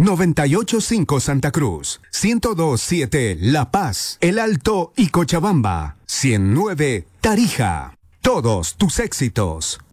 98.5 Santa Cruz, 102.7 La Paz, El Alto y Cochabamba, 100.9 Tarija. Todos tus éxitos,